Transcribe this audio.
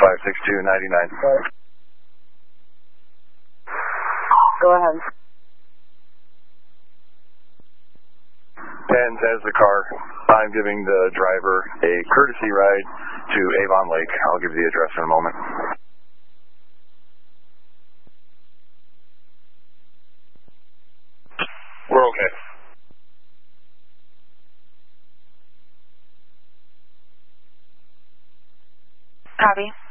56299. Go ahead. And as the car, I'm giving the driver a courtesy ride to Avon Lake. I'll give you the address in a moment. We're okay. Copy.